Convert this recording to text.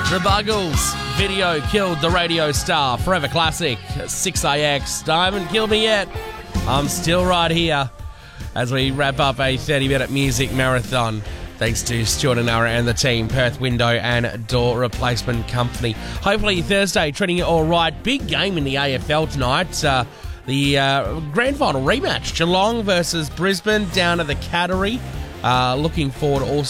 The Buggles video killed the radio star. Forever classic. 6AX. Diamond killed me yet. I'm still right here as we wrap up a 30-minute music marathon. Thanks to Stuart and Nara and the team, Perth Window and Door Replacement Company. Hopefully Thursday treating it all right. Big game in the AFL tonight. The grand final rematch. Geelong versus Brisbane down at the Cattery. Looking forward also